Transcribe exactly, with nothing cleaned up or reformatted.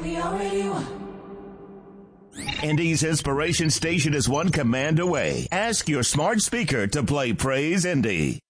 we already won. Indy's Inspiration Station is one command away. Ask your smart speaker to play Praise Indy.